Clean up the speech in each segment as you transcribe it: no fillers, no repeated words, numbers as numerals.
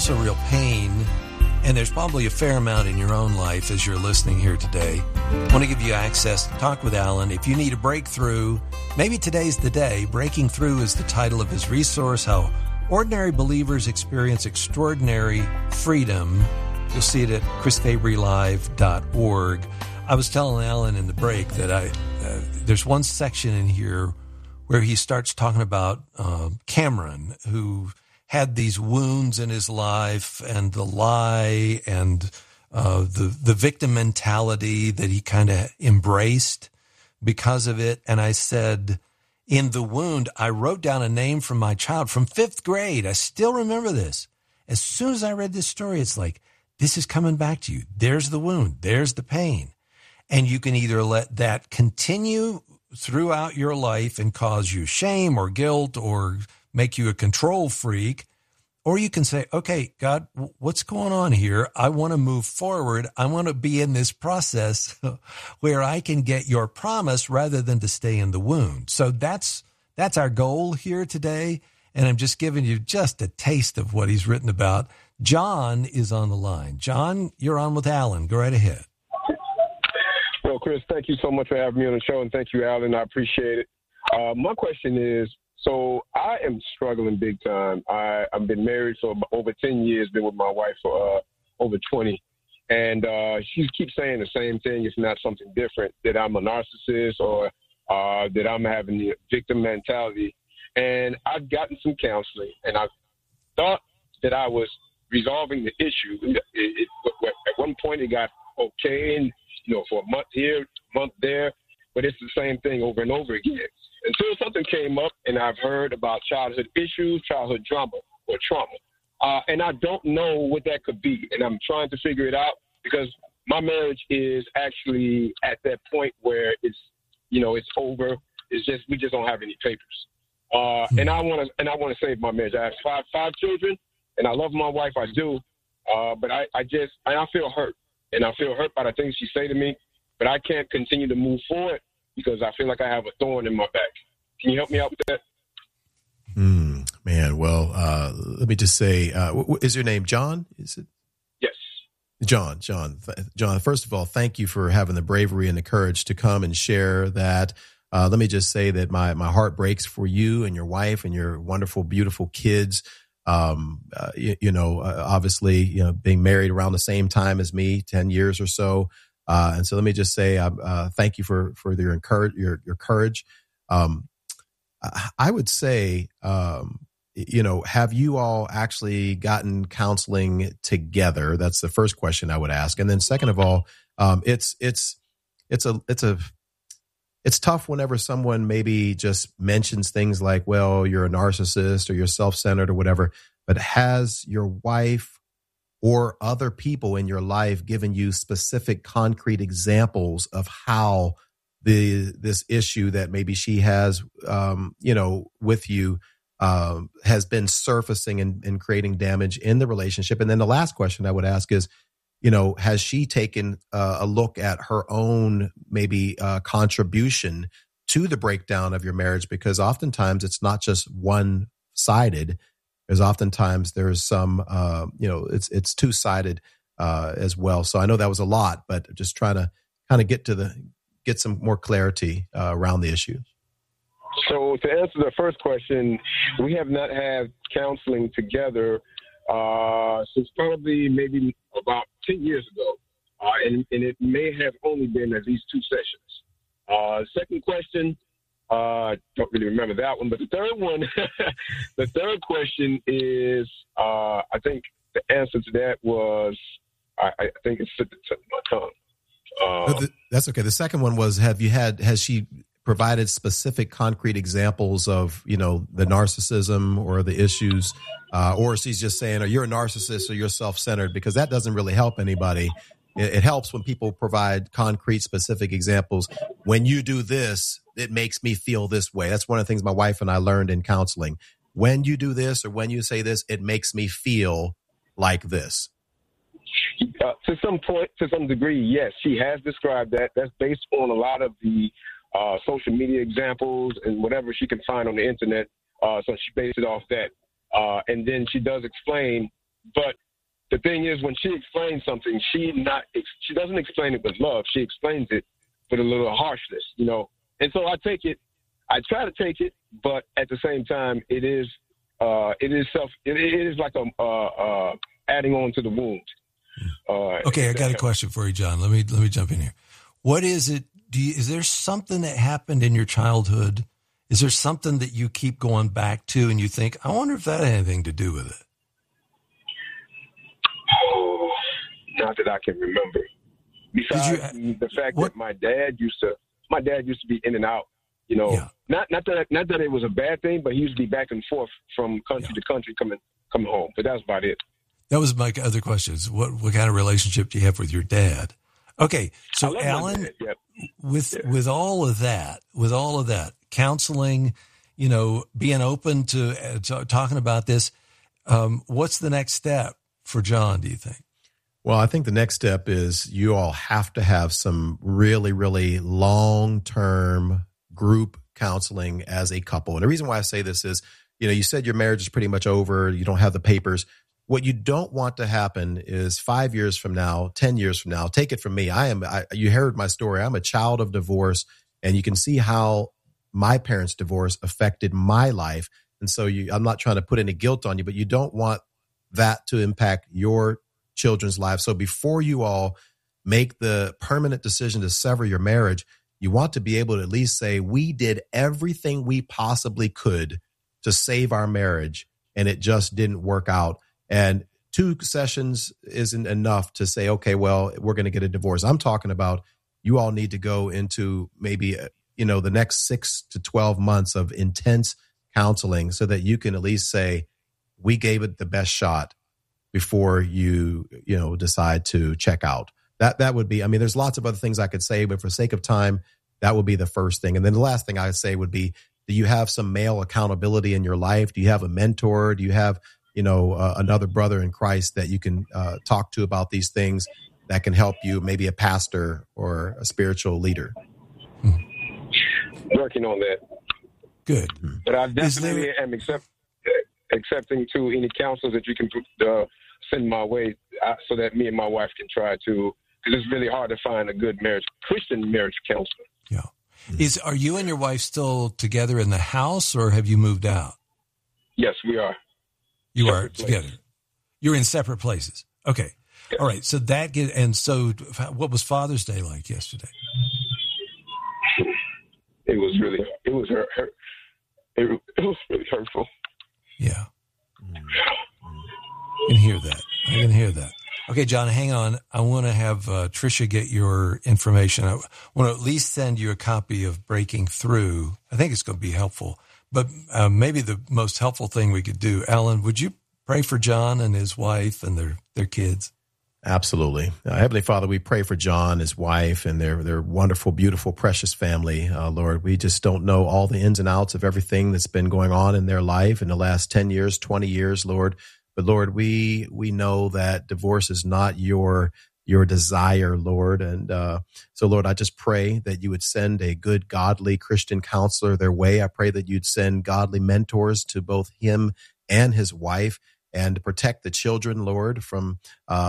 also real pain, and there's probably a fair amount in your own life as you're listening here today. I want to give you access to talk with Alan. If you need a breakthrough, maybe today's the day. Breaking Through is the title of his resource, How Ordinary Believers Experience Extraordinary Freedom. You'll see it at chrisfabrylive.org. I was telling Alan in the break that there's one section in here where he starts talking about Cameron, who had these wounds in his life and the lie and the victim mentality that he kind of embraced because of it. And I said, in the wound, I wrote down a name from my child from 5th grade. I still remember this. As soon as I read this story, it's like, this is coming back to you. There's the wound. There's the pain. And you can either let that continue throughout your life and cause you shame or guilt or make you a control freak, or you can say, okay, God, what's going on here? I want to move forward. I want to be in this process where I can get your promise rather than to stay in the wound. So that's our goal here today. And I'm just giving you just a taste of what he's written about. John is on the line. John, you're on with Alan. Go right ahead. Well, Chris, thank you so much for having me on the show, and thank you, Alan. I appreciate it. My question is, so I am struggling big time. I've been married for over 10 years, been with my wife for over 20, and she keeps saying the same thing. It's not something different, that I'm a narcissist or that I'm having the victim mentality. And I've gotten some counseling, and I thought that I was resolving the issue. At one point, it got okay, and for a month here, a month there, but it's the same thing over and over again. Until something came up, and I've heard about childhood issues, childhood trauma, and I don't know what that could be, and I'm trying to figure it out because my marriage is actually at that point where it's over. It's just we just don't have any papers, and I want to save my marriage. I have five children, and I love my wife, I do, but I feel hurt. And I feel hurt by the things she say to me, but I can't continue to move forward because I feel like I have a thorn in my back. Can you help me out with that? Man, well, let me just say, is your name John? Is it? Yes. John, first of all, thank you for having the bravery and the courage to come and share that. Let me just say that my heart breaks for you and your wife and your wonderful, beautiful kids. Obviously, being married around the same time as me, 10 years or so. And so let me just say, thank you for your courage. I would say, have you all actually gotten counseling together? That's the first question I would ask. And then second of all, it's tough whenever someone maybe just mentions things like, well, you're a narcissist or you're self-centered or whatever, but has your wife or other people in your life given you specific concrete examples of how this issue that maybe she has, with you, has been surfacing and creating damage in the relationship? And then the last question I would ask is, has she taken a look at her own maybe contribution to the breakdown of your marriage? Because oftentimes it's not just one-sided. There's some, it's two-sided as well. So I know that was a lot, but just trying to kind of get some more clarity around the issue. So to answer the first question, we have not had counseling together since probably maybe about 10 years ago. And it may have only been at least 2 sessions. Second question, don't really remember that one. But the third one, the third question is, I think the answer to that was, I think it's at the tip of my tongue. That's okay. The second one was, has she provided specific concrete examples of, the narcissism or the issues, or she's just saying, you're a narcissist or you're self-centered? Because that doesn't really help anybody. It helps when people provide concrete, specific examples. When you do this, it makes me feel this way. That's one of the things my wife and I learned in counseling. When you do this or when you say this, it makes me feel like this. To some degree, yes, she has described that. That's based on a lot of the social media examples and whatever she can find on the internet. So she based it off that. And then she does explain But the thing is, when she explains something, she doesn't explain it with love. She explains it with a little harshness, you know. And so I try to take it, but at the same time, it is like adding on to the wound. Okay, I got a question for you, John. Let me jump in here. What is it? Is there something that happened in your childhood? Is there something that you keep going back to and you think, I wonder if that had anything to do with it? Oh, not that I can remember. Besides the fact that my dad used to be in and out. You know, not that it was a bad thing, but he used to be back and forth from country to country coming home. But that's about it. That was my other question. What kind of relationship do you have with your dad? Okay, so Alan, with all of that, counseling, you know, being open to talking about this, what's the next step for John, do you think? Well, I think the next step is you all have to have some really, really long-term group counseling as a couple. And the reason why I say this is, you know, you said your marriage is pretty much over. You don't have the papers. What you don't want to happen is 5 years from now, 10 years from now, take it from me. You heard my story. I'm a child of divorce, and you can see how my parents' divorce affected my life. And so I'm not trying to put any guilt on you, but you don't want that to impact your children's lives. So before you all make the permanent decision to sever your marriage, you want to be able to at least say, we did everything we possibly could to save our marriage, and it just didn't work out. And 2 sessions isn't enough to say, okay, well, we're going to get a divorce. I'm talking about you all need to go into maybe, you know, the next 6 to 12 months of intense counseling so that you can at least say, we gave it the best shot before you decide to check out. That would be, I mean, there's lots of other things I could say, but for sake of time, that would be the first thing. And then the last thing I would say would be, do you have some male accountability in your life? Do you have a mentor? Do you have, another brother in Christ that you can talk to about these things that can help you, maybe a pastor or a spiritual leader? Working on that. Good. But I definitely am accepting to any counsels that you can send my way so that me and my wife can try to, because it's really hard to find a good Christian marriage counselor. Yeah. Are you and your wife still together in the house, or have you moved out? Yes, we are. You are together. You're in separate places. Okay. Yes. All right. So so what was Father's Day like yesterday? It was really hurtful. Yeah. I can hear that. Okay, John, hang on. I want to have Tricia get your information. I want to at least send you a copy of Breaking Through. I think it's going to be helpful. But maybe the most helpful thing we could do, Alan, would you pray for John and his wife and their kids? Absolutely. Heavenly Father, we pray for John, his wife, and their wonderful, beautiful, precious family. Lord, we just don't know all the ins and outs of everything that's been going on in their life in the last 10 years, 20 years, Lord. But Lord, we know that divorce is not your desire, Lord. And so, Lord, I just pray that you would send a good, godly Christian counselor their way. I pray that you'd send godly mentors to both him and his wife, and protect the children, Lord, from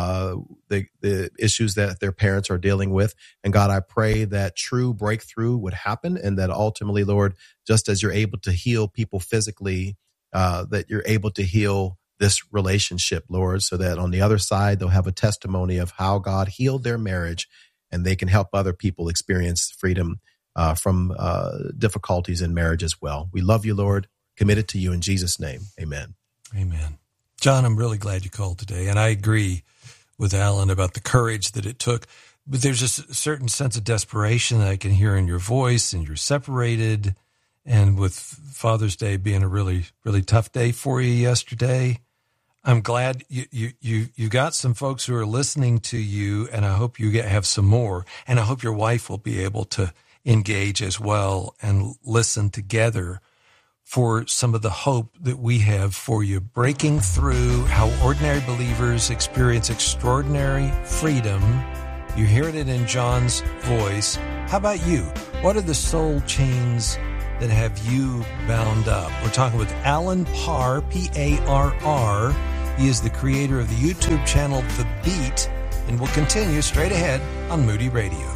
the issues that their parents are dealing with. And God, I pray that true breakthrough would happen, and that ultimately, Lord, just as you're able to heal people physically, that you're able to heal this relationship, Lord, so that on the other side, they'll have a testimony of how God healed their marriage, and they can help other people experience freedom from difficulties in marriage as well. We love you, Lord, committed to you in Jesus' name. Amen. Amen. John, I'm really glad you called today, and I agree with Alan about the courage that it took. But there's just a certain sense of desperation that I can hear in your voice, and you're separated. And with Father's Day being a really, really tough day for you yesterday, I'm glad you got some folks who are listening to you, and I hope you have some more. And I hope your wife will be able to engage as well and listen together for some of the hope that we have for you. Breaking Through, How Ordinary Believers Experience Extraordinary Freedom. You heard it in John's voice. How about you? What are the soul chains that have you bound up? We're talking with Alan Parr, Parr. He is the creator of the YouTube channel The Beat, and will continue straight ahead on Moody Radio.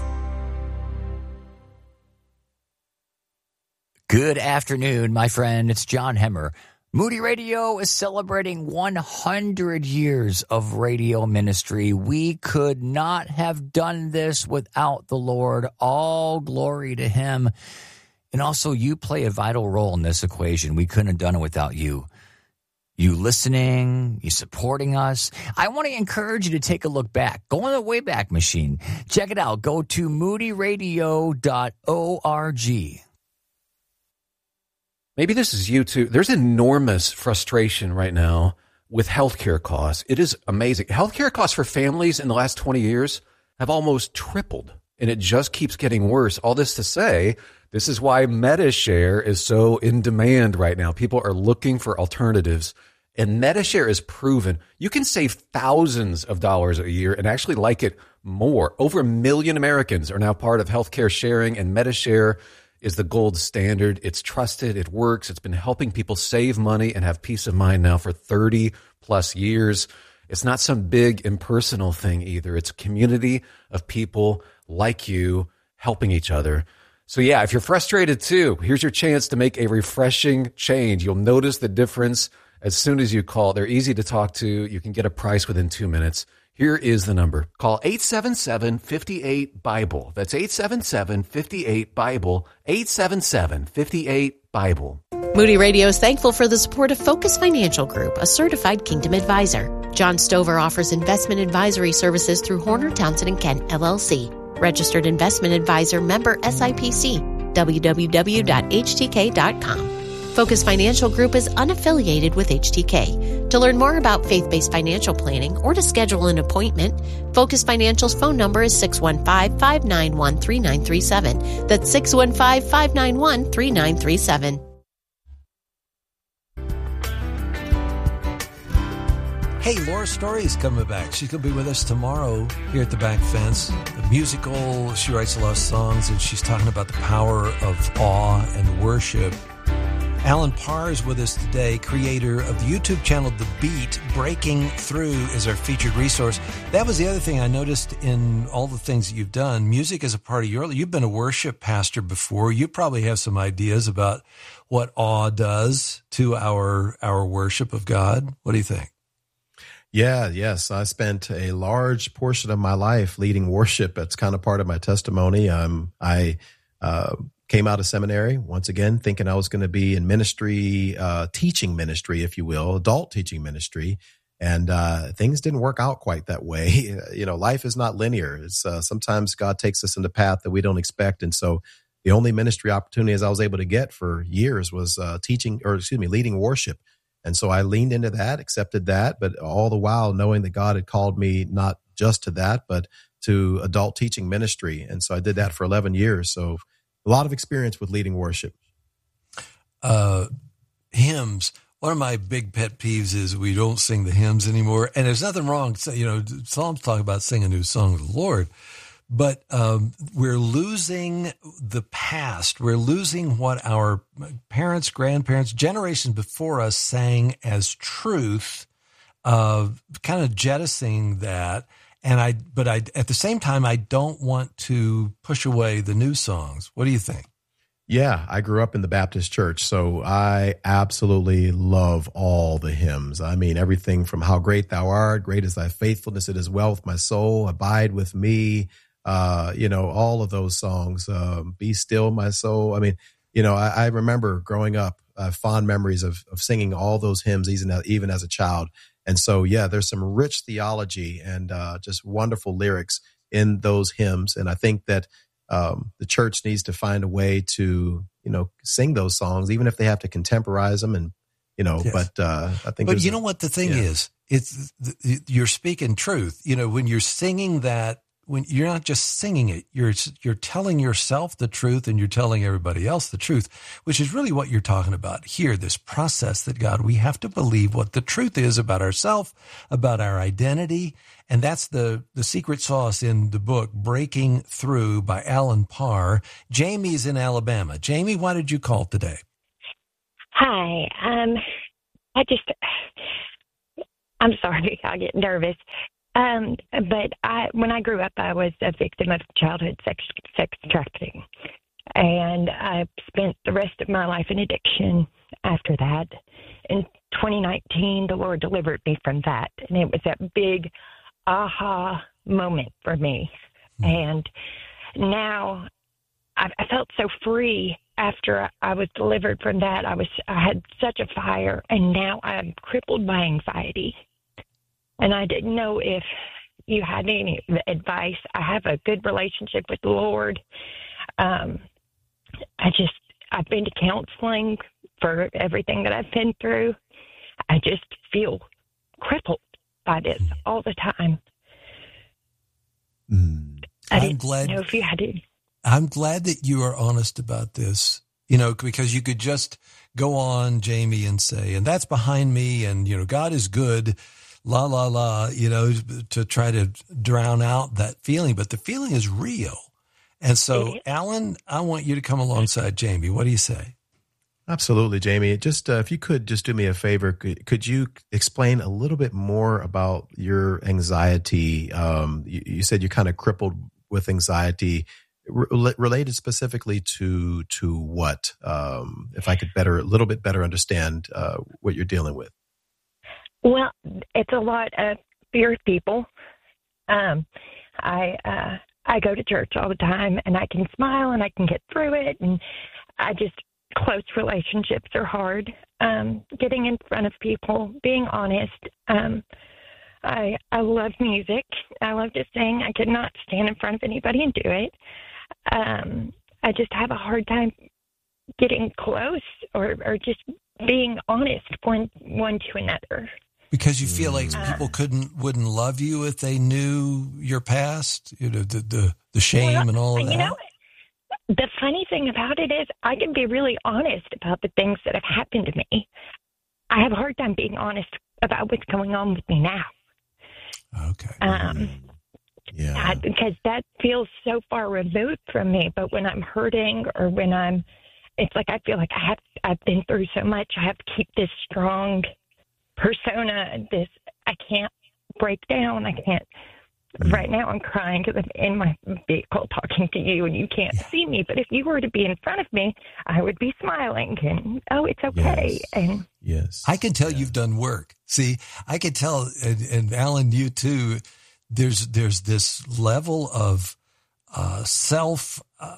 Good afternoon, my friend. It's John Hemmer. Moody Radio is celebrating 100 years of radio ministry. We could not have done this without the Lord. All glory to Him. And also, you play a vital role in this equation. We couldn't have done it without you. You listening, you supporting us. I want to encourage you to take a look back. Go on the Wayback Machine. Check it out. Go to moodyradio.org. Maybe this is you too. There's enormous frustration right now with healthcare costs. It is amazing. Healthcare costs for families in the last 20 years have almost tripled, and it just keeps getting worse. All this to say, this is why MediShare is so in demand right now. People are looking for alternatives, and MediShare is proven. You can save thousands of dollars a year and actually like it more. Over 1 million Americans are now part of healthcare sharing, and MediShare is the gold standard. It's trusted. It works. It's been helping people save money and have peace of mind now for 30 plus years. It's not some big impersonal thing either. It's a community of people like you helping each other. So yeah, if you're frustrated too, here's your chance to make a refreshing change. You'll notice the difference as soon as you call. They're easy to talk to. You can get a price within 2 minutes. Here is the number. Call 877-58-BIBLE. That's 877-58-BIBLE. 877-58-BIBLE. Moody Radio is thankful for the support of Focus Financial Group, a certified Kingdom advisor. John Stover offers investment advisory services through Horner, Townsend & Kent, LLC. Registered investment advisor, member SIPC. www.htk.com. Focus Financial Group is unaffiliated with HTK. To learn more about faith-based financial planning or to schedule an appointment, Focus Financial's phone number is 615-591-3937. That's 615-591-3937. Hey, Laura Story is coming back. She's going to be with us tomorrow here at the Back Fence. The musical, she writes a lot of songs, and she's talking about the power of awe and worship. Alan Parr is with us today, creator of the YouTube channel The Beat. Breaking Through is our featured resource. That was the other thing I noticed in all the things that you've done. Music is a part of you've been a worship pastor before. You probably have some ideas about what awe does to our worship of God. What do you think? Yes. I spent a large portion of my life leading worship. That's kind of part of my testimony. I came out of seminary, once again, thinking I was going to be in ministry, teaching ministry, if you will, adult teaching ministry. And things didn't work out quite that way. Life is not linear. It's sometimes God takes us in the path that we don't expect. And so the only ministry opportunities I was able to get for years was leading worship. And so I leaned into that, accepted that, but all the while knowing that God had called me not just to that, but to adult teaching ministry. And so I did that for 11 years. So a lot of experience with leading worship. Hymns. One of my big pet peeves is we don't sing the hymns anymore. And there's nothing wrong. Psalms talk about singing new songs of the Lord. But we're losing the past. We're losing what our parents, grandparents, generations before us sang as truth, kind of jettisoning that. But at the same time, I don't want to push away the new songs. What do you think? Yeah, I grew up in the Baptist church, so I absolutely love all the hymns. I mean, everything from How Great Thou Art, Great is Thy Faithfulness, It is Well with My Soul, Abide with Me, all of those songs, Be Still, My Soul. I mean, I remember growing up, fond memories of singing all those hymns, even as a child. And so, yeah, there's some rich theology and just wonderful lyrics in those hymns. And I think that the church needs to find a way to, sing those songs, even if they have to contemporize them. And, yes. But I think. But you know what the thing is? You're speaking truth. When you're singing that, when you're not just singing it, you're telling yourself the truth and you're telling everybody else the truth, which is really what you're talking about here, this process that God, we have to believe what the truth is about ourselves, about our identity. And that's the secret sauce in the book, Breaking Through by Alan Parr. Jamie's in Alabama. Jamie, why did you call today? Hi. I'm sorry, I get nervous. But when I grew up, I was a victim of childhood sex trafficking. And I spent the rest of my life in addiction after that. In 2019, the Lord delivered me from that. And it was that big aha moment for me. And now I felt so free after I was delivered from that. I had such a fire, and now I'm crippled by anxiety. And I didn't know if you had any advice. I have a good relationship with the Lord. I've been to counseling for everything that I've been through. I just feel crippled by this all the time. I'm glad know if you had it. I'm glad that you are honest about this, because you could just go on, Jamie, and say, and that's behind me, and, God is good, la, la, la, to try to drown out that feeling. But the feeling is real. And so, Alan, I want you to come alongside Jamie. What do you say? Absolutely, Jamie. Just if you could just do me a favor, could you explain a little bit more about your anxiety? You said you're kind of crippled with anxiety, related specifically to what? If I could a little bit better understand what you're dealing with. Well, it's a lot of fear of people. I go to church all the time, and I can smile and I can get through it. And close relationships are hard. Getting in front of people, being honest. I love music. I love to sing. I could not stand in front of anybody and do it. I just have a hard time getting close or just being honest one to another. Because you feel like people wouldn't love you if they knew your past, the shame and all of that. The funny thing about it is I can be really honest about the things that have happened to me. I have a hard time being honest about what's going on with me now. Okay. Because that feels so far removed from me. But when I'm hurting or when it's like I feel like I've been through so much. I have to keep this strong persona. I can't break down. I can't. Right now I'm crying because I'm in my vehicle talking to you and you can't see me. But if you were to be in front of me, I would be smiling and, it's okay. Yes. And yes, I can tell you've done work. See, I can tell, and Alan, you too, there's this level of self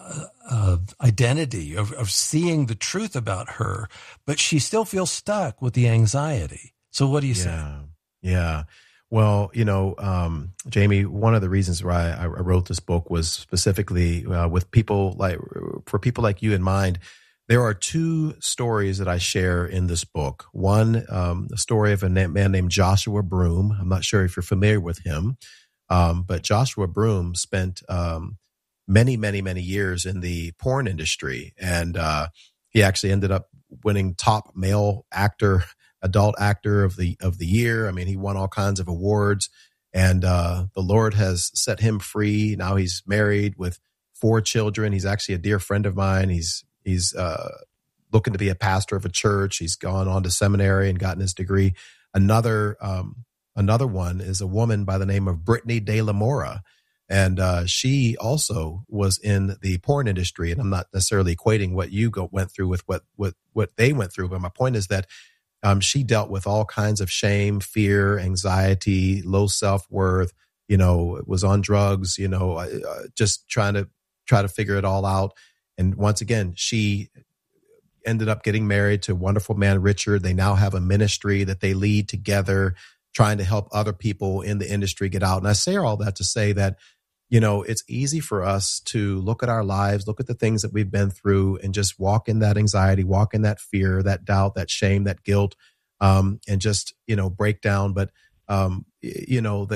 identity of seeing the truth about her, but she still feels stuck with the anxiety. So what do you say? Yeah. Well, Jamie, one of the reasons why I wrote this book was specifically with for people like you in mind. There are two stories that I share in this book. One, the story of a man named Joshua Broome. I'm not sure if you're familiar with him, but Joshua Broome spent many, many, many years in the porn industry, and he actually ended up winning top male adult actor of the year. I mean, he won all kinds of awards, and the Lord has set him free. Now he's married with 4 children. He's actually a dear friend of mine. He's looking to be a pastor of a church. He's gone on to seminary and gotten his degree. Another one is a woman by the name of Brittany De La Mora. And she also was in the porn industry. And I'm not necessarily equating what you went through with what they went through. But my point is that she dealt with all kinds of shame, fear, anxiety, low self-worth, was on drugs, just trying to figure it all out. And once again, she ended up getting married to a wonderful man, Richard. They now have a ministry that they lead together, trying to help other people in the industry get out. And I say all that to say that, it's easy for us to look at our lives, look at the things that we've been through, and just walk in that anxiety, walk in that fear, that doubt, that shame, that guilt, and just, break down. But, you know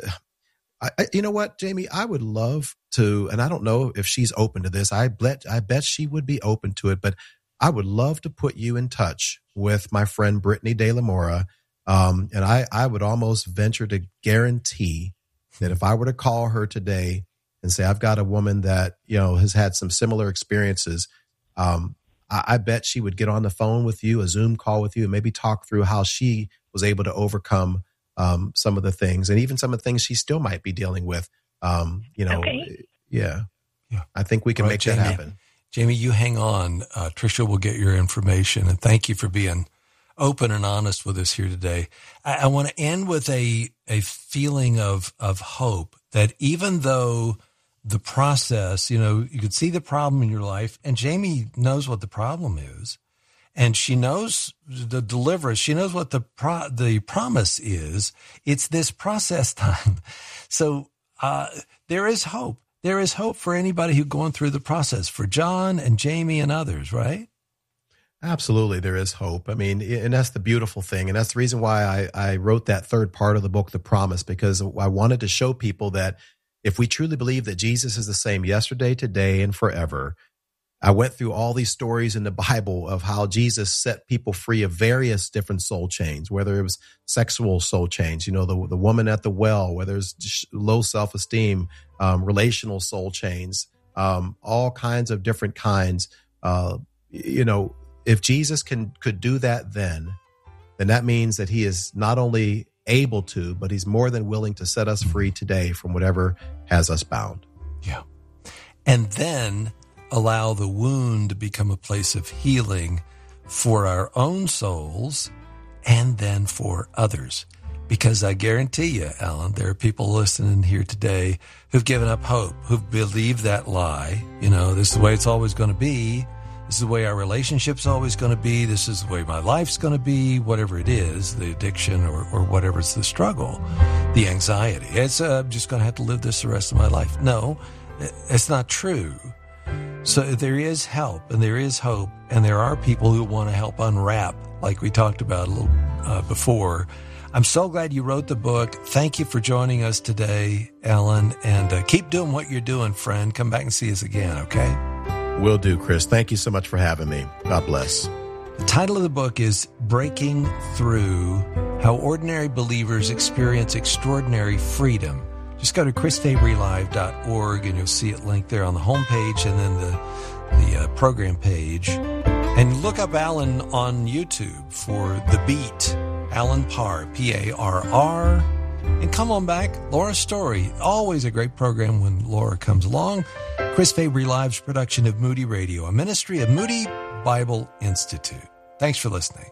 what, Jamie, I would love to, and I don't know if she's open to this. I bet she would be open to it, but I would love to put you in touch with my friend Brittany De La Mora. And I would almost venture to guarantee that if I were to call her today and say, I've got a woman that, has had some similar experiences, I bet she would get on the phone with you, a Zoom call with you, and maybe talk through how she was able to overcome some of the things, and even some of the things she still might be dealing with. Okay. Yeah. I think we can make that happen. Jamie, you hang on. Tricia will get your information, and thank you for being open and honest with us here today. I want to end with a feeling of hope that even though the process, you could see the problem in your life, and Jamie knows what the problem is, and she knows the deliverance. She knows what the promise is. It's this process time. So there is hope. There is hope for anybody who's going through the process, for John and Jamie and others, right? Absolutely, there is hope. I mean, and that's the beautiful thing. And that's the reason why I wrote that third part of the book, The Promise, because I wanted to show people that if we truly believe that Jesus is the same yesterday, today, and forever. I went through all these stories in the Bible of how Jesus set people free of various different soul chains, whether it was sexual soul chains, the woman at the well, whether it's low self-esteem, relational soul chains, all kinds of different kinds. If Jesus could do that then that means that he is not only able to, but he's more than willing to set us free today from whatever has us bound. Yeah. And then allow the wound to become a place of healing for our own souls and then for others. Because I guarantee you, Alan, there are people listening here today who've given up hope, who've believed that lie. This is the way it's always going to be. This is the way our relationship's always going to be. This is the way my life's going to be, whatever it is, the addiction or whatever it's the struggle, the anxiety. It's I'm just going to have to live this the rest of my life. No, it's not true. So there is help and there is hope, and there are people who want to help unwrap, like we talked about a little before. I'm so glad you wrote the book. Thank you for joining us today, Alan, and keep doing what you're doing, friend. Come back and see us again, okay? Will do, Chris. Thank you so much for having me. God bless. The title of the book is Breaking Through: How Ordinary Believers Experience Extraordinary Freedom. Just go to chrisfabrelive.org and you'll see it linked there on the homepage and then the program page. And look up Alan on YouTube for The Beat, Alan Parr, P-A-R-R. And come on back, Laura's Story. Always a great program when Laura comes along. Chris Fabry Live's production of Moody Radio, a ministry of Moody Bible Institute. Thanks for listening.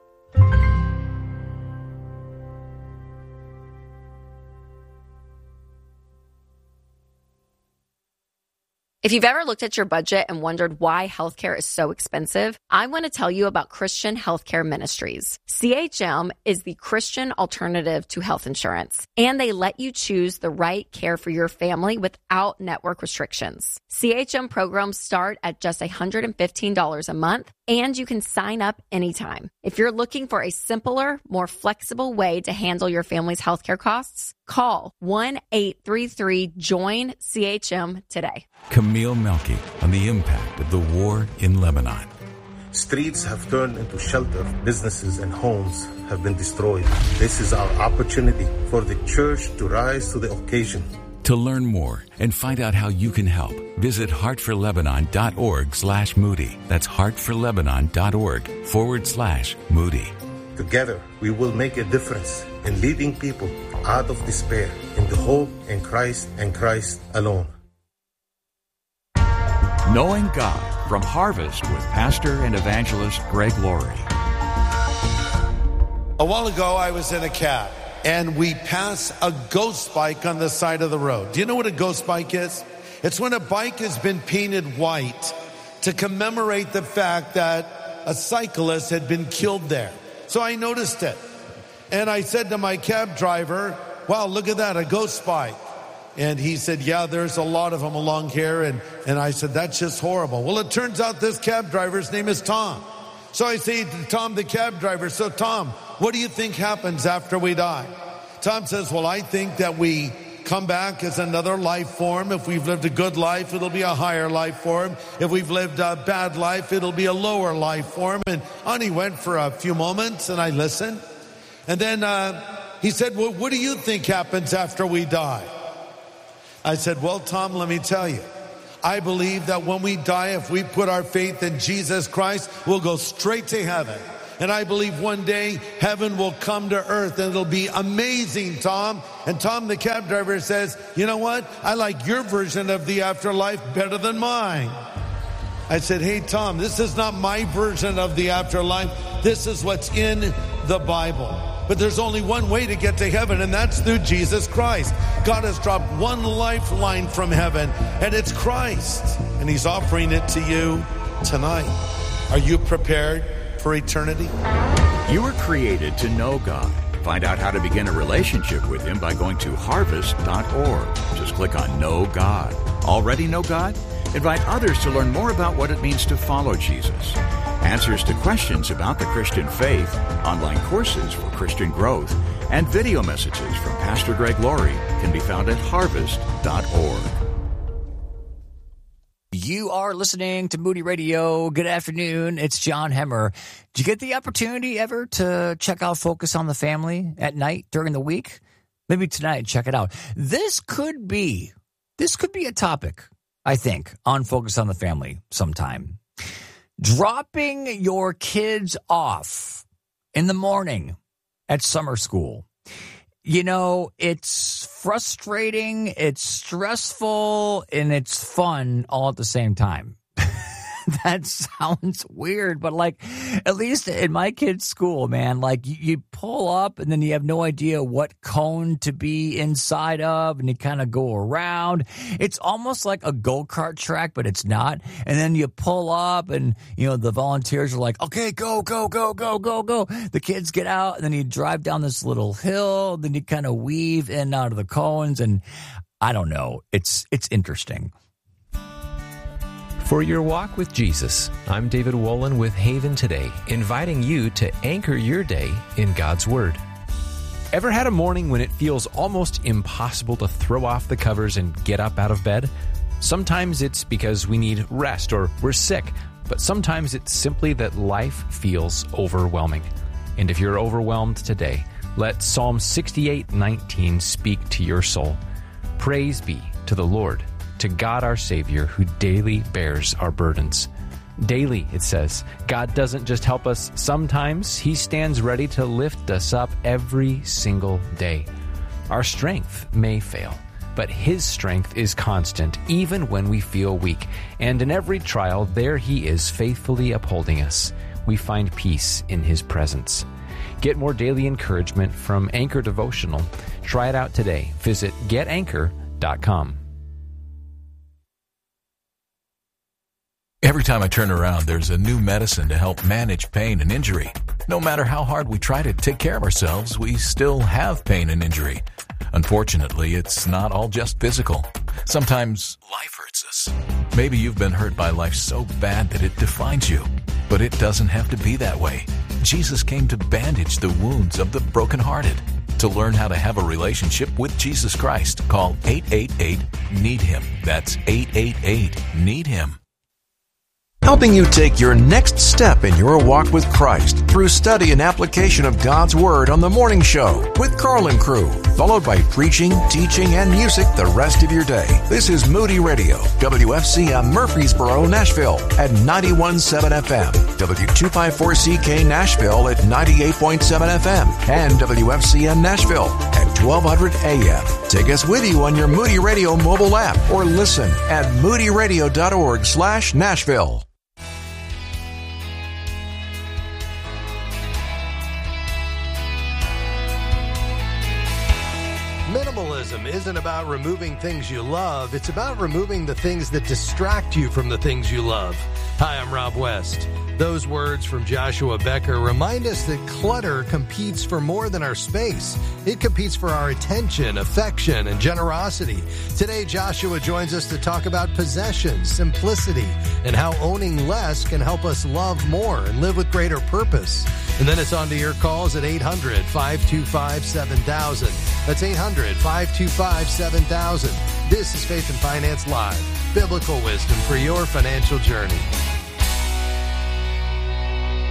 If you've ever looked at your budget and wondered why healthcare is so expensive, I want to tell you about Christian Healthcare Ministries. CHM is the Christian alternative to health insurance, and they let you choose the right care for your family without network restrictions. CHM programs start at just $115 a month, and you can sign up anytime. If you're looking for a simpler, more flexible way to handle your family's healthcare costs, call 1-833-JOIN-CHM today. Camille Melky on the impact of the war in Lebanon. Streets have turned into shelter. Businesses and homes have been destroyed. This is our opportunity for the church to rise to the occasion. To learn more and find out how you can help, visit heartforlebanon.org/Moody. That's heartforlebanon.org/Moody. Together, we will make a difference in leading people out of despair into hope in Christ and Christ alone. Knowing God from Harvest with Pastor and Evangelist Greg Laurie. A while ago, I was in a cab, and we passed a ghost bike on the side of the road. Do you know what a ghost bike is? It's when a bike has been painted white to commemorate the fact that a cyclist had been killed there. So I noticed it, and I said to my cab driver, wow, look at that, a ghost bike. And he said, yeah, there's a lot of them along here. And I said, that's just horrible. Well, it turns out this cab driver's name is Tom. So I say to Tom, the cab driver, so Tom, what do you think happens after we die? Tom says, well, I think that we come back as another life form. If we've lived a good life, it'll be a higher life form. If we've lived a bad life, it'll be a lower life form. And on he went for a few moments, and I listened. And then he said, well, what do you think happens after we die? I said, well, Tom, let me tell you. I believe that when we die, if we put our faith in Jesus Christ, we'll go straight to heaven. And I believe one day heaven will come to earth and it'll be amazing, Tom. And Tom, the cab driver, says, you know what? I like your version of the afterlife better than mine. I said, hey, Tom, this is not my version of the afterlife. This is what's in the Bible. But there's only one way to get to heaven, and that's through Jesus Christ. God has dropped one lifeline from heaven, and it's Christ. And he's offering it to you tonight. Are you prepared for eternity? You were created to know God. Find out how to begin a relationship with Him by going to harvest.org. Just click on Know God. Already know God? Invite others to learn more about what it means to follow Jesus. Answers to questions about the Christian faith, online courses for Christian growth, and video messages from Pastor Greg Laurie can be found at harvest.org. You are listening to Moody Radio. Good afternoon. It's John Hemmer. Did you get the opportunity ever to check out Focus on the Family at night during the week? Maybe tonight, check it out. This could be a topic, I think, on Focus on the Family sometime. Dropping your kids off in the morning at summer school. You know, it's frustrating, it's stressful, and it's fun all at the same time. That sounds weird, but like, at least in my kid's school, man, like you pull up and then you have no idea what cone to be inside of, and you kind of go around. It's almost like a go-kart track, but it's not. And then you pull up and, you know, the volunteers are like, okay, go, go, go, go, go, go. The kids get out and then you drive down this little hill, then you kind of weave in and out of the cones, and I don't know. It's interesting. For your walk with Jesus, I'm David Wolin with Haven Today, inviting you to anchor your day in God's Word. Ever had a morning when it feels almost impossible to throw off the covers and get up out of bed? Sometimes it's because we need rest or we're sick, but sometimes it's simply that life feels overwhelming. And if you're overwhelmed today, let Psalm 68:19 speak to your soul. Praise be to the Lord, to God our Savior, who daily bears our burdens. Daily, it says, God doesn't just help us sometimes, He stands ready to lift us up every single day. Our strength may fail, but His strength is constant, even when we feel weak. And in every trial, there He is, faithfully upholding us. We find peace in His presence. Get more daily encouragement from Anchor Devotional. Try it out today. Visit getanchor.com. Every time I turn around, there's a new medicine to help manage pain and injury. No matter how hard we try to take care of ourselves, we still have pain and injury. Unfortunately, it's not all just physical. Sometimes life hurts us. Maybe you've been hurt by life so bad that it defines you. But it doesn't have to be that way. Jesus came to bandage the wounds of the brokenhearted. To learn how to have a relationship with Jesus Christ, call 888-NEED-HIM. That's 888-NEED-HIM. Helping you take your next step in your walk with Christ through study and application of God's Word on The Morning Show with Carl and crew, followed by preaching, teaching, and music the rest of your day. This is Moody Radio, WFCM Murfreesboro, Nashville at 91.7 FM, W254CK Nashville at 98.7 FM, and WFCN Nashville at 1200 AM. Take us with you on your Moody Radio mobile app or listen at moodyradio.org/Nashville. Minimalism isn't about removing things you love. It's about removing the things that distract you from the things you love. Hi, I'm Rob West. Those words from Joshua Becker remind us that clutter competes for more than our space. It competes for our attention, affection, and generosity. Today, Joshua joins us to talk about possessions, simplicity, and how owning less can help us love more and live with greater purpose. And then it's on to your calls at 800-525-7000. That's 800-525-7000. This is Faith and Finance Live, biblical wisdom for your financial journey.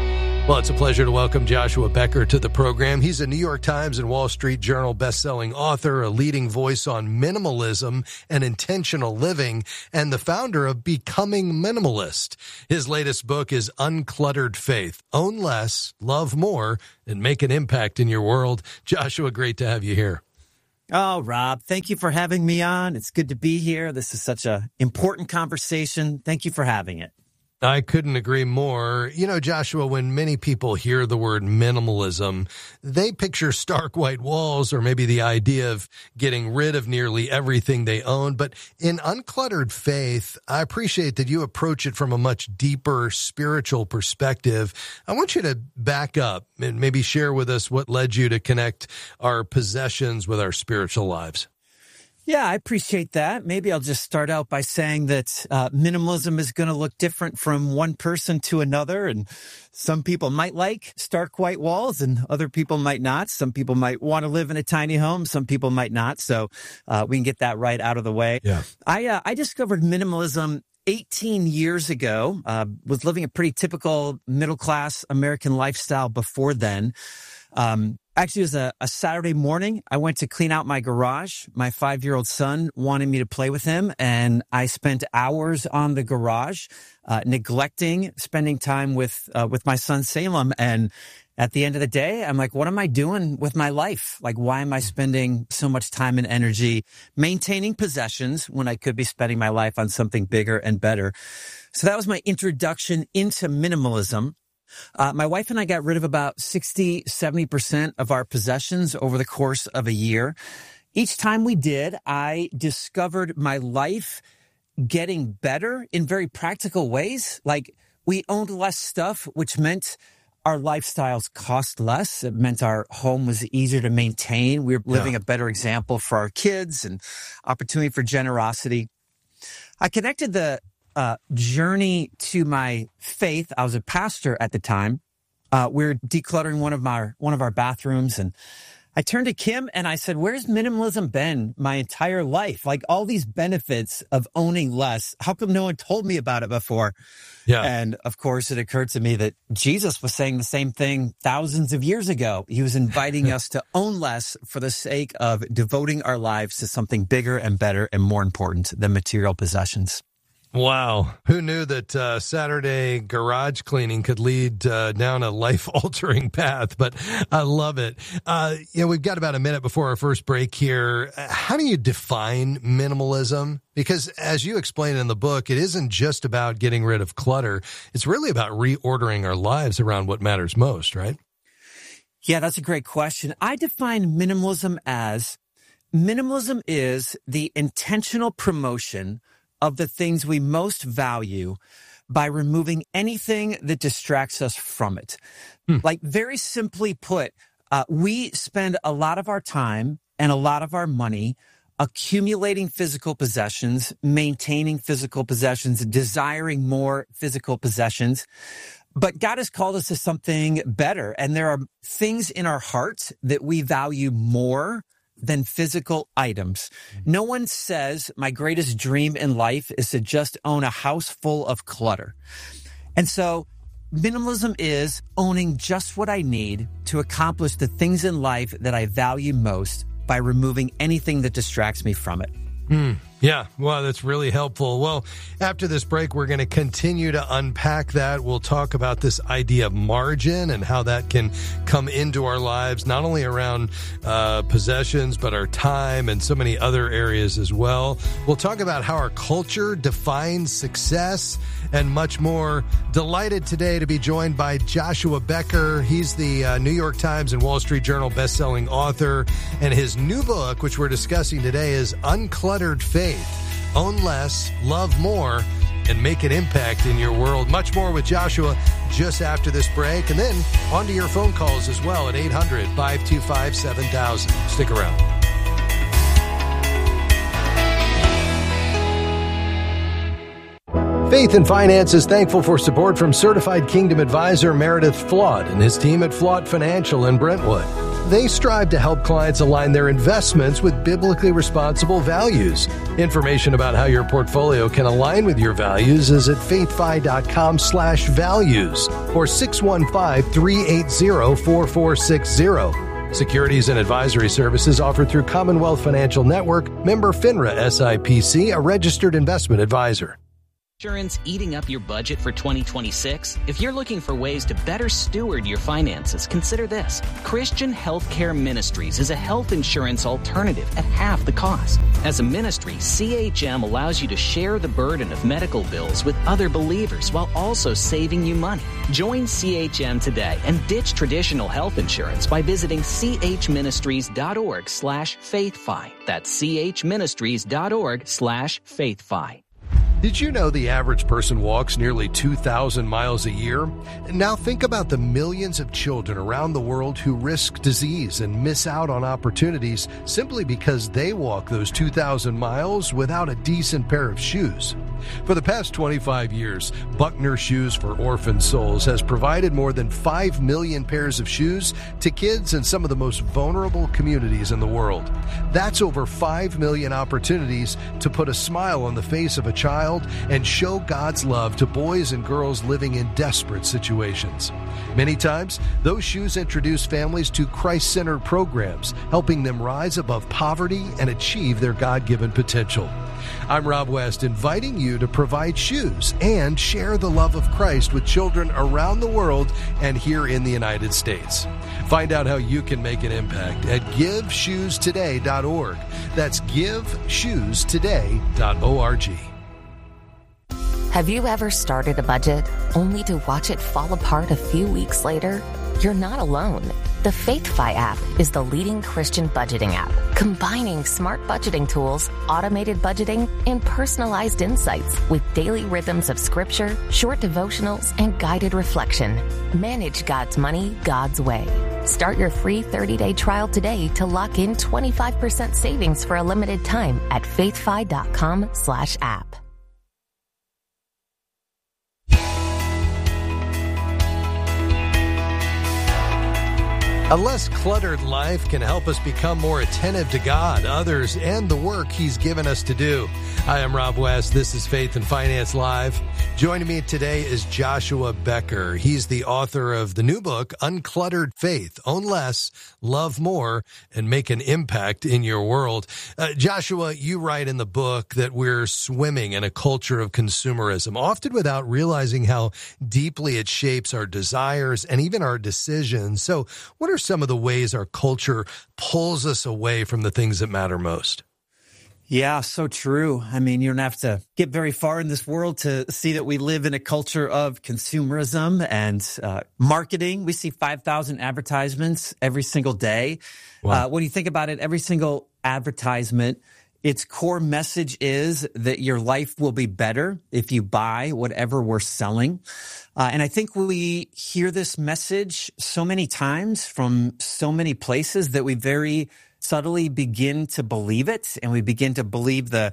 Well, it's a pleasure to welcome Joshua Becker to the program. He's a New York Times and Wall Street Journal bestselling author, a leading voice on minimalism and intentional living, and the founder of Becoming Minimalist. His latest book is Uncluttered Faith. Own less, love more, and make an impact in your world. Joshua, great to have you here. Oh, Rob, thank you for having me on. It's good to be here. This is such an important conversation. Thank you for having it. I couldn't agree more. You know, Joshua, when many people hear the word minimalism, they picture stark white walls or maybe the idea of getting rid of nearly everything they own. But in Uncluttered Faith, I appreciate that you approach it from a much deeper spiritual perspective. I want you to back up and maybe share with us what led you to connect our possessions with our spiritual lives. Yeah, I appreciate that. Maybe I'll just start out by saying that minimalism is going to look different from one person to another. And some people might like stark white walls and other people might not. Some people might want to live in a tiny home. Some people might not. So we can get that right out of the way. Yeah. I discovered minimalism 18 years ago. Was living a pretty typical middle-class American lifestyle before then. Actually, it was a Saturday morning. I went to clean out my garage. My 5-year-old son wanted me to play with him, and I spent hours on the garage, neglecting spending time with my son Salem. And at the end of the day, I'm like, what am I doing with my life? Like, why am I spending so much time and energy maintaining possessions when I could be spending my life on something bigger and better? So that was my introduction into minimalism. My wife and I got rid of about 60-70% of our possessions over the course of a year. Each time we did, I discovered my life getting better in very practical ways. Like, we owned less stuff, which meant our lifestyles cost less. It meant our home was easier to maintain. We were living a better example for our kids and opportunity for generosity. I connected the journey to my faith. I was a pastor at the time. We were decluttering one of our bathrooms, and I turned to Kim and I said, where's minimalism been my entire life? Like, all these benefits of owning less. How come no one told me about it before? Yeah. And of course, it occurred to me that Jesus was saying the same thing thousands of years ago. He was inviting us to own less for the sake of devoting our lives to something bigger and better and more important than material possessions. Wow. Who knew that Saturday garage cleaning could lead down a life-altering path? But I love it. We've got about a minute before our first break here. How do you define minimalism? Because as you explain in the book, it isn't just about getting rid of clutter. It's really about reordering our lives around what matters most, right? Yeah, that's a great question. I define minimalism is the intentional promotion of the things we most value by removing anything that distracts us from it. Like, very simply put, we spend a lot of our time and a lot of our money accumulating physical possessions, maintaining physical possessions, desiring more physical possessions. But God has called us to something better. And there are things in our hearts that we value more than physical items. No one says my greatest dream in life is to just own a house full of clutter. And so minimalism is owning just what I need to accomplish the things in life that I value most by removing anything that distracts me from it. Yeah, well, that's really helpful. Well, after this break, we're going to continue to unpack that. We'll talk about this idea of margin and how that can come into our lives, not only around possessions, but our time and so many other areas as well. We'll talk about how our culture defines success and much more. Delighted today to be joined by Joshua Becker. He's the New York Times and Wall Street Journal bestselling author, and his new book, which we're discussing today, is Uncluttered Faith. Own less, love more, and make an impact in your world. Much more with Joshua just after this break, and then on to your phone calls as well at 800-525-7000. Stick around. Faith and Finance is thankful for support from Certified Kingdom Advisor Meredith Flott and his team at Flott Financial in Brentwood. They strive to help clients align their investments with biblically responsible values. Information about how your portfolio can align with your values is at faithfi.com/values or 615-380-4460. Securities and advisory services offered through Commonwealth Financial Network, member FINRA SIPC, a registered investment advisor. Insurance eating up your budget for 2026? If you're looking for ways to better steward your finances, consider this. Christian Healthcare Ministries is a health insurance alternative at half the cost. As a ministry, CHM allows you to share the burden of medical bills with other believers while also saving you money. Join CHM today and ditch traditional health insurance by visiting chministries.org/faithfi. That's chministries.org/faithfi. Did you know the average person walks nearly 2,000 miles a year? Now think about the millions of children around the world who risk disease and miss out on opportunities simply because they walk those 2,000 miles without a decent pair of shoes. For the past 25 years, Buckner Shoes for Orphan Souls has provided more than 5 million pairs of shoes to kids in some of the most vulnerable communities in the world. That's over 5 million opportunities to put a smile on the face of a child and show God's love to boys and girls living in desperate situations. Many times, those shoes introduce families to Christ-centered programs, helping them rise above poverty and achieve their God-given potential. I'm Rob West, inviting you to provide shoes and share the love of Christ with children around the world and here in the United States. Find out how you can make an impact at GiveShoesToday.org. That's GiveShoesToday.org. Have you ever started a budget only to watch it fall apart a few weeks later? You're not alone. The FaithFi app is the leading Christian budgeting app, combining smart budgeting tools, automated budgeting, and personalized insights with daily rhythms of scripture, short devotionals, and guided reflection. Manage God's money God's way. Start your free 30-day trial today to lock in 25% savings for a limited time at faithfi.com/app. A less cluttered life can help us become more attentive to God, others, and the work He's given us to do. Hi, I'm Rob West. This is Faith and Finance Live. Joining me today is Joshua Becker. He's the author of the new book, Uncluttered Faith, Own Less, Love More, and Make an Impact in Your World. Joshua, you write in the book that we're swimming in a culture of consumerism, often without realizing how deeply it shapes our desires and even our decisions. So what are some of the ways our culture pulls us away from the things that matter most? Yeah, so true. I mean, you don't have to get very far in this world to see that we live in a culture of consumerism and marketing. We see 5,000 advertisements every single day. Wow. When you think about it, every single advertisement, its core message is that your life will be better if you buy whatever we're selling. And I think we hear this message so many times from so many places that we very subtly begin to believe it, and we begin to believe the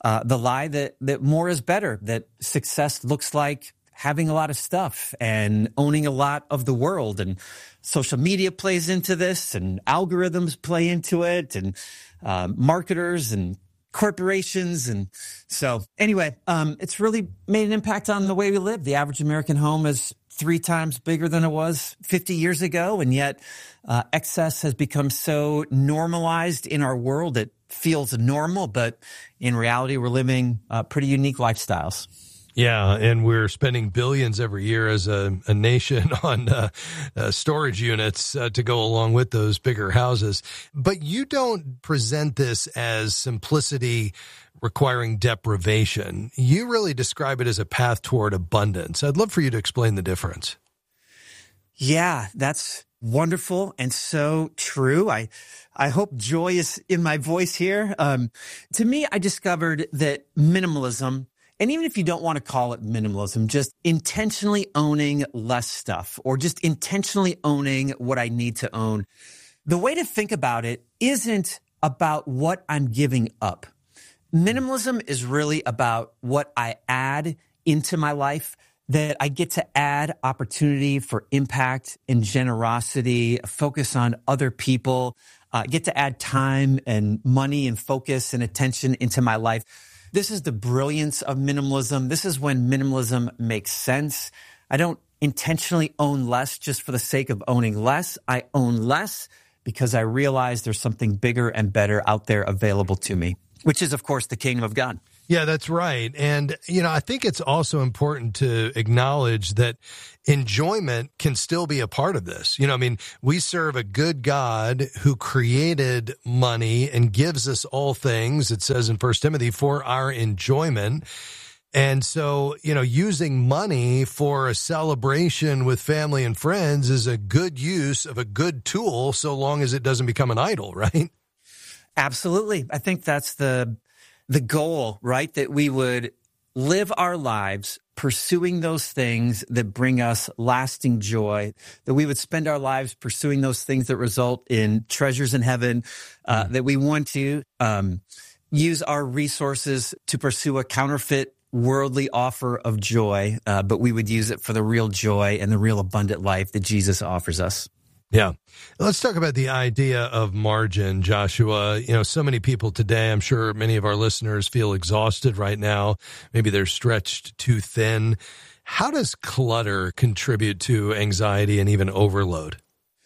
lie that more is better, that success looks like having a lot of stuff and owning a lot of the world. And social media plays into this, and algorithms play into it, and marketers and corporations. And so anyway, it's really made an impact on the way we live. The average American home is 3 times bigger than it was 50 years ago. And yet excess has become so normalized in our world. It feels normal, but in reality, we're living pretty unique lifestyles. Yeah, and we're spending billions every year as a nation on storage units to go along with those bigger houses. But you don't present this as simplicity requiring deprivation. You really describe it as a path toward abundance. I'd love for you to explain the difference. Yeah, that's wonderful and so true. I hope joy is in my voice here. To me, I discovered that minimalism, and even if you don't want to call it minimalism, just intentionally owning less stuff or just intentionally owning what I need to own. The way to think about it isn't about what I'm giving up. Minimalism is really about what I add into my life that I get to add opportunity for impact and generosity, focus on other people, get to add time and money and focus and attention into my life. This is the brilliance of minimalism. This is when minimalism makes sense. I don't intentionally own less just for the sake of owning less. I own less because I realize there's something bigger and better out there available to me, which is, of course, the kingdom of God. Yeah, that's right. And, I think it's also important to acknowledge that enjoyment can still be a part of this. We serve a good God who created money and gives us all things, it says in 1 Timothy, for our enjoyment. And so, using money for a celebration with family and friends is a good use of a good tool so long as it doesn't become an idol, right? Absolutely. I think that's the goal, right? That we would live our lives pursuing those things that bring us lasting joy, that we would spend our lives pursuing those things that result in treasures in heaven, that we want to use our resources to pursue a counterfeit worldly offer of joy, but we would use it for the real joy and the real abundant life that Jesus offers us. Yeah. Let's talk about the idea of margin, Joshua. So many people today, I'm sure many of our listeners feel exhausted right now. Maybe they're stretched too thin. How does clutter contribute to anxiety and even overload?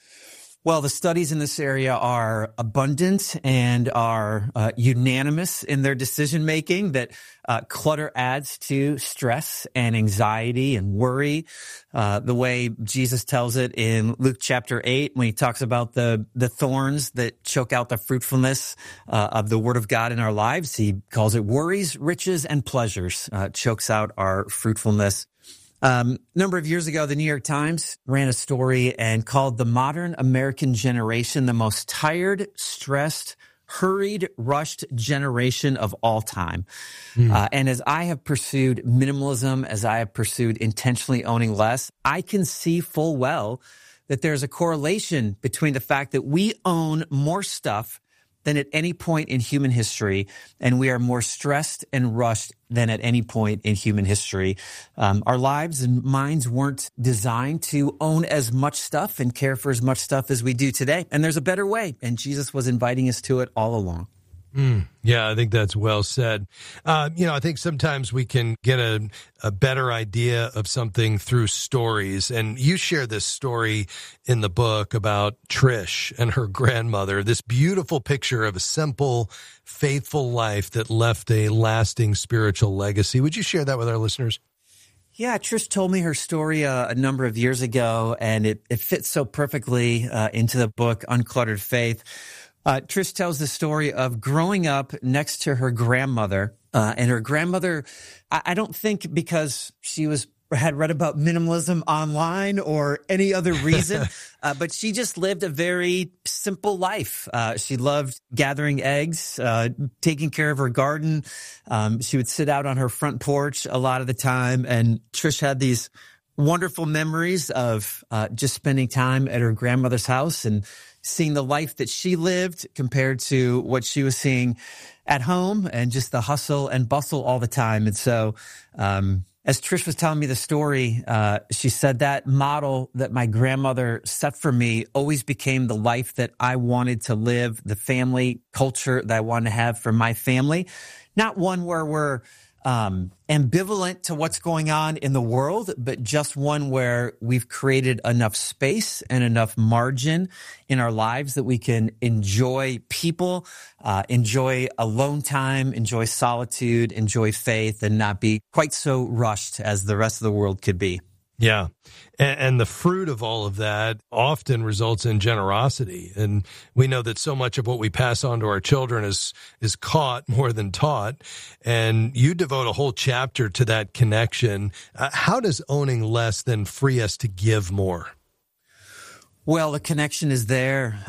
Well, the studies in this area are abundant and are unanimous in their decision-making that clutter adds to stress and anxiety and worry. The way Jesus tells it in Luke chapter 8, when he talks about the thorns that choke out the fruitfulness of the Word of God in our lives, he calls it worries, riches, and pleasures, chokes out our fruitfulness. Number of years ago, the New York Times ran a story and called the modern American generation the most tired, stressed, hurried, rushed generation of all time. And as I have pursued minimalism, as I have pursued intentionally owning less, I can see full well that there's a correlation between the fact that we own more stuff than at any point in human history, and we are more stressed and rushed than at any point in human history. Our lives and minds weren't designed to own as much stuff and care for as much stuff as we do today. And there's a better way, and Jesus was inviting us to it all along. Yeah, I think that's well said. I think sometimes we can get a better idea of something through stories. And you share this story in the book about Trish and her grandmother, this beautiful picture of a simple, faithful life that left a lasting spiritual legacy. Would you share that with our listeners? Yeah, Trish told me her story a number of years ago, and it fits so perfectly into the book, Uncluttered Faith. Trish tells the story of growing up next to her grandmother, and her grandmother, I don't think because she had read about minimalism online or any other reason, but she just lived a very simple life. She loved gathering eggs, taking care of her garden. She would sit out on her front porch a lot of the time, and Trish had these wonderful memories of just spending time at her grandmother's house and seeing the life that she lived compared to what she was seeing at home and just the hustle and bustle all the time. And so as Trish was telling me the story, she said that model that my grandmother set for me always became the life that I wanted to live, the family culture that I wanted to have for my family. Not one where we're ambivalent to what's going on in the world, but just one where we've created enough space and enough margin in our lives that we can enjoy people, enjoy alone time, enjoy solitude, enjoy faith, and not be quite so rushed as the rest of the world could be. Yeah. And the fruit of all of that often results in generosity. And we know that so much of what we pass on to our children is caught more than taught. And you devote a whole chapter to that connection. How does owning less then free us to give more? Well, the connection is there.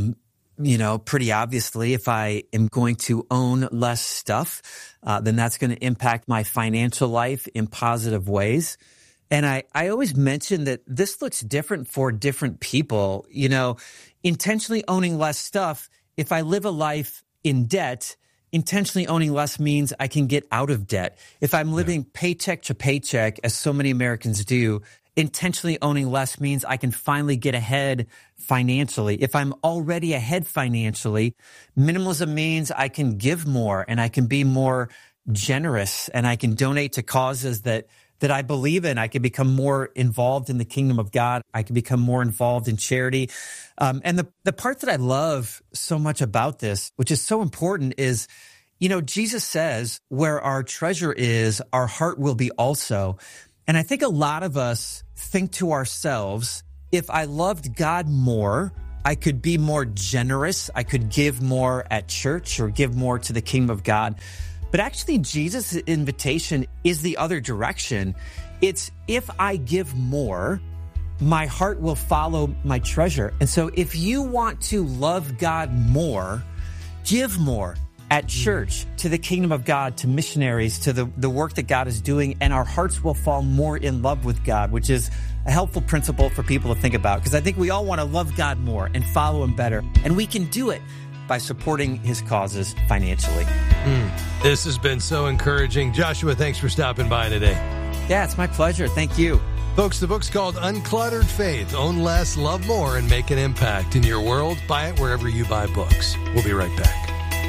Pretty obviously, if I am going to own less stuff, then that's going to impact my financial life in positive ways. And I always mention that this looks different for different people. Intentionally owning less stuff, if I live a life in debt, intentionally owning less means I can get out of debt. If I'm living paycheck to paycheck, as so many Americans do, intentionally owning less means I can finally get ahead financially. If I'm already ahead financially, minimalism means I can give more and I can be more generous and I can donate to causes that I believe in. I can become more involved in the kingdom of God. I can become more involved in charity. And the part that I love so much about this, which is so important, is, Jesus says, where our treasure is, our heart will be also. And I think a lot of us think to ourselves, if I loved God more, I could be more generous. I could give more at church or give more to the kingdom of God. But actually, Jesus' invitation is the other direction. It's, if I give more, my heart will follow my treasure. And so if you want to love God more, give more at church, to the kingdom of God, to missionaries, to the work that God is doing, and our hearts will fall more in love with God, which is a helpful principle for people to think about, because I think we all want to love God more and follow him better. And we can do it by supporting his causes financially. This has been so encouraging. Joshua, thanks for stopping by today. Yeah, it's my pleasure. Thank you. Folks, the book's called Uncluttered Faith. Own less, love more, and make an impact in your world. Buy it wherever you buy books. We'll be right back.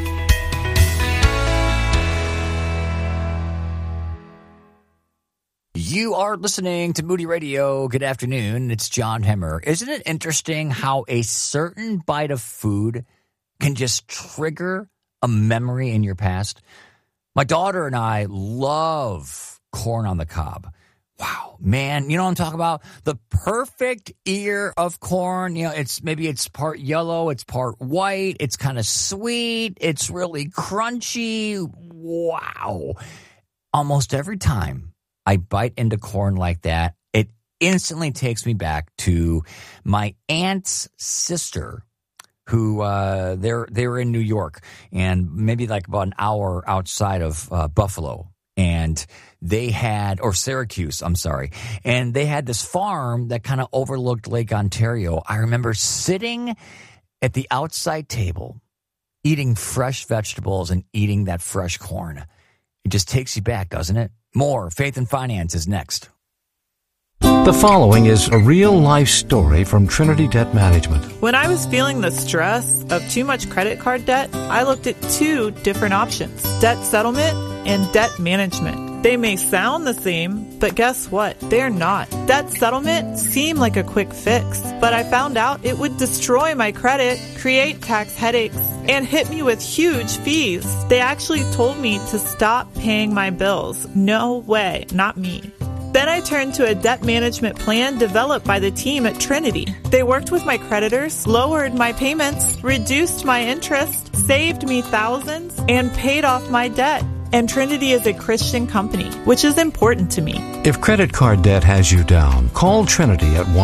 You are listening to Moody Radio. Good afternoon. It's John Hemmer. Isn't it interesting how a certain bite of food can just trigger a memory in your past? My daughter and I love corn on the cob. Wow, man, you know what I'm talking about? The perfect ear of corn. It's part yellow, it's part white, it's kind of sweet, it's really crunchy. Wow. Almost every time I bite into corn like that, it instantly takes me back to my aunt's sister, who they were in New York, and maybe like about an hour outside of Buffalo, and they had, or Syracuse, I'm sorry, and they had this farm that kind of overlooked Lake Ontario. I remember sitting at the outside table, eating fresh vegetables and eating that fresh corn. It just takes you back, doesn't it? More Faith and Finance is next. The following is a real-life story from Trinity Debt Management. When I was feeling the stress of too much credit card debt, I looked at two different options: debt settlement and debt management. They may sound the same, but guess what? They're not. Debt settlement seemed like a quick fix, but I found out it would destroy my credit, create tax headaches, and hit me with huge fees. They actually told me to stop paying my bills. No way, not me. Then I turned to a debt management plan developed by the team at Trinity. They worked with my creditors, lowered my payments, reduced my interest, saved me thousands, and paid off my debt. And Trinity is a Christian company, which is important to me. If credit card debt has you down, call Trinity at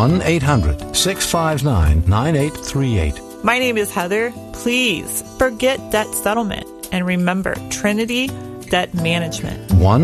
1-800-659-9838. My name is Heather. Please forget debt settlement and remember Trinity Debt Management.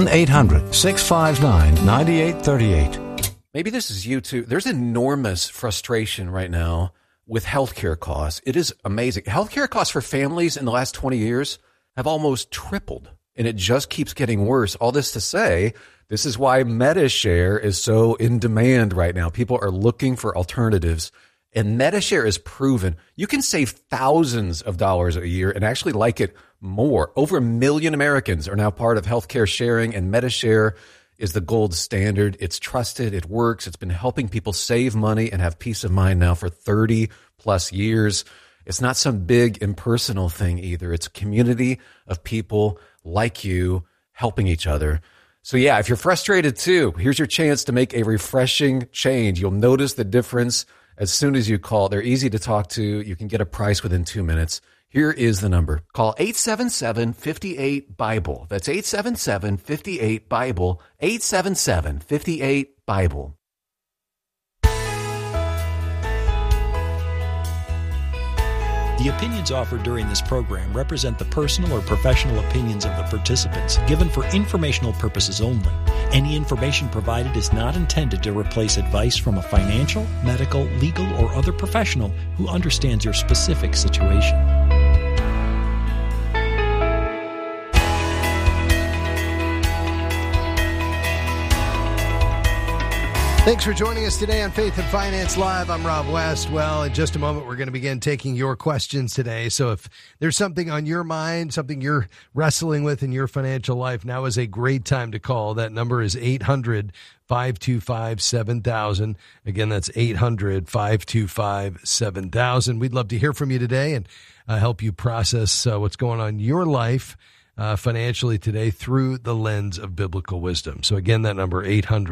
1-800-659-9838. Maybe this is you too. There's enormous frustration right now with healthcare costs. It is amazing. Healthcare costs for families in the last 20 years have almost tripled, and it just keeps getting worse. All this to say, this is why MediShare is so in demand right now. People are looking for alternatives, and MediShare is proven. You can save thousands of dollars a year and actually like it more. Over 1 million Americans are now part of healthcare sharing, and MediShare is the gold standard. It's trusted. It works. It's been helping people save money and have peace of mind now for 30 plus years. It's not some big impersonal thing either. It's a community of people like you helping each other. So yeah, if you're frustrated too, here's your chance to make a refreshing change. You'll notice the difference as soon as you call. They're easy to talk to. You can get a price within 2 minutes. Here is the number. Call 877-58-BIBLE. That's 877-58-BIBLE. 877-58-BIBLE. The opinions offered during this program represent the personal or professional opinions of the participants, given for informational purposes only. Any information provided is not intended to replace advice from a financial, medical, legal, or other professional who understands your specific situation. Thanks for joining us today on Faith and Finance Live. I'm Rob West. Well, in just a moment, we're going to begin taking your questions today. So if there's something on your mind, something you're wrestling with in your financial life, now is a great time to call. That number is 800-525-7000. Again, that's 800-525-7000. We'd love to hear from you today and help you process what's going on in your life financially today through the lens of biblical wisdom. So again, that number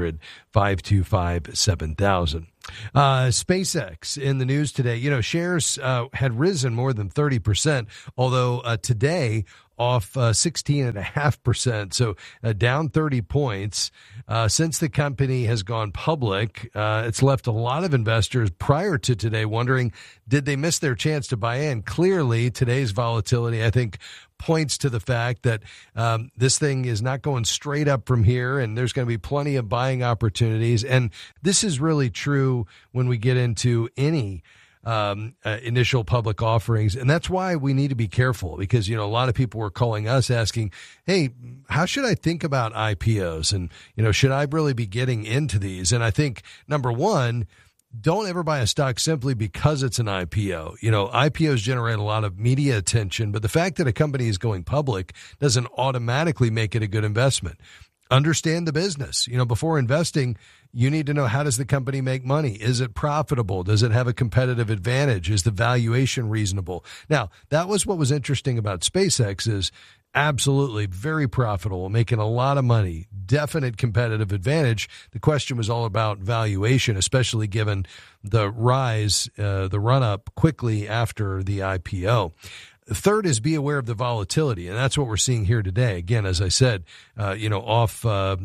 800-525-7000. SpaceX in the news today. Shares had risen more than 30%, although today off 16.5%, so down 30 points. Since the company has gone public, it's left a lot of investors prior to today wondering, did they miss their chance to buy in? Clearly, today's volatility, I think, points to the fact that this thing is not going straight up from here, and there's going to be plenty of buying opportunities. And this is really true when we get into any initial public offerings. And that's why we need to be careful, because, a lot of people were calling us asking, hey, how should I think about IPOs? And, should I really be getting into these? And I think, number one, don't ever buy a stock simply because it's an IPO. IPOs generate a lot of media attention, but the fact that a company is going public doesn't automatically make it a good investment. Understand the business. Before investing, you need to know, how does the company make money? Is it profitable? Does it have a competitive advantage? Is the valuation reasonable? Now, that was what was interesting about SpaceX, is absolutely very profitable, making a lot of money, definite competitive advantage. The question was all about valuation, especially given the rise, the run-up quickly after the IPO. Third is be aware of the volatility, and that's what we're seeing here today. Again, as I said, off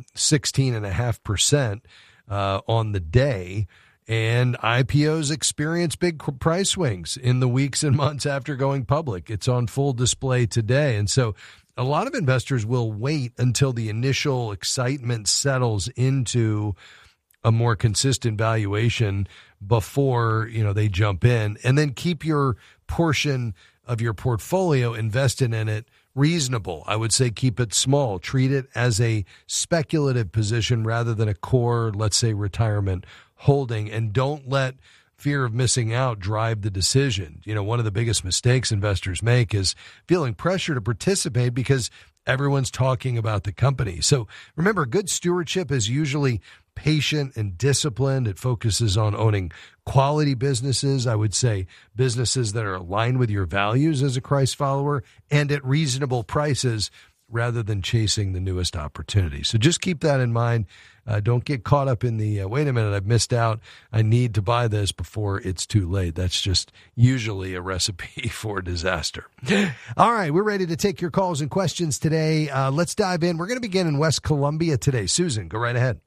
16.5% on the day, and IPOs experience big price swings in the weeks and months after going public. It's on full display today, and so a lot of investors will wait until the initial excitement settles into a more consistent valuation before they jump in, and then keep your portion of your portfolio invested in it reasonable. I would say keep it small. Treat it as a speculative position rather than a core, let's say, retirement holding, and don't let fear of missing out drive the decision. One of the biggest mistakes investors make is feeling pressure to participate because everyone's talking about the company. So remember, good stewardship is usually patient and disciplined. It focuses on owning quality businesses. I would say businesses that are aligned with your values as a Christ follower and at reasonable prices, rather than chasing the newest opportunity. So just keep that in mind. Don't get caught up in the, wait a minute, I've missed out. I need to buy this before it's too late. That's just usually a recipe for disaster. All right, we're ready to take your calls and questions today. Let's dive in. We're going to begin in West Columbia today. Susan, go right ahead.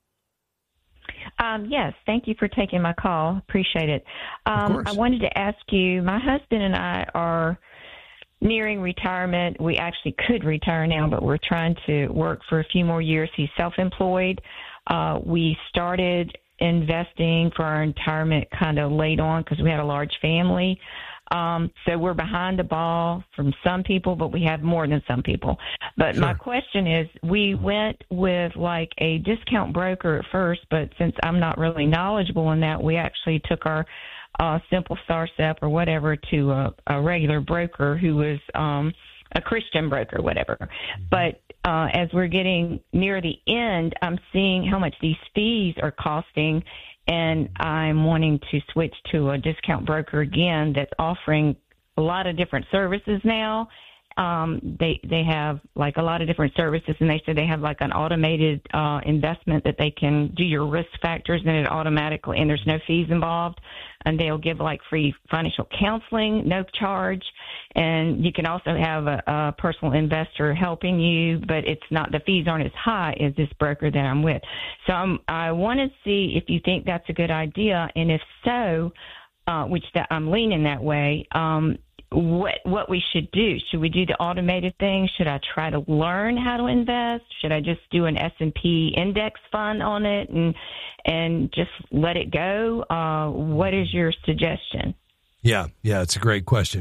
Yes, thank you for taking my call. Appreciate it. I wanted to ask you, my husband and I are nearing retirement. We actually could retire now, but we're trying to work for a few more years. He's self-employed. We started investing for our retirement kind of late on because we had a large family. So we're behind the ball from some people, but we have more than some people. But my question is, we went with like a discount broker at first, but since I'm not really knowledgeable in that, we actually took our Simple Star SEP or whatever to a regular broker who was a Christian broker, whatever. But as we're getting near the end, I'm seeing how much these fees are costing, and I'm wanting to switch to a discount broker again that's offering a lot of different services now. They have like a lot of different services, and they said they have like an automated investment that they can do your risk factors, and it automatically, and there's no fees involved, and they'll give like free financial counseling, no charge, and you can also have a personal investor helping you, but it's not, the fees aren't as high as this broker that I'm with. So I want to see if you think that's a good idea, and if so, which that I'm leaning that way, what we should do. Should we do the automated thing? Should I try to learn how to invest? Should I just do an S&P index fund on it and just let it go? What is your suggestion? Yeah, it's a great question.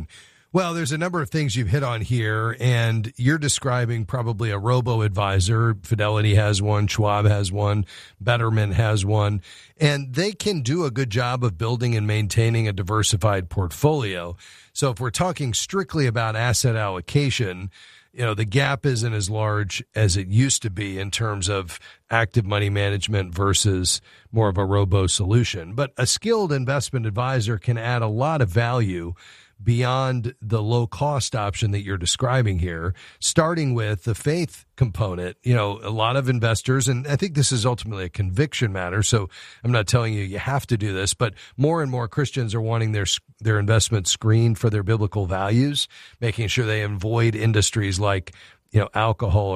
Well, there's a number of things you've hit on here, and you're describing probably a robo-advisor. Fidelity has one, Schwab has one, Betterment has one, and they can do a good job of building and maintaining a diversified portfolio. So if we're talking strictly about asset allocation, the gap isn't as large as it used to be in terms of active money management versus more of a robo solution. But a skilled investment advisor can add a lot of value beyond the low-cost option that you're describing here, starting with the faith component. A lot of investors, and I think this is ultimately a conviction matter, so I'm not telling you have to do this, but more and more Christians are wanting their investments screened for their biblical values, making sure they avoid industries like alcohol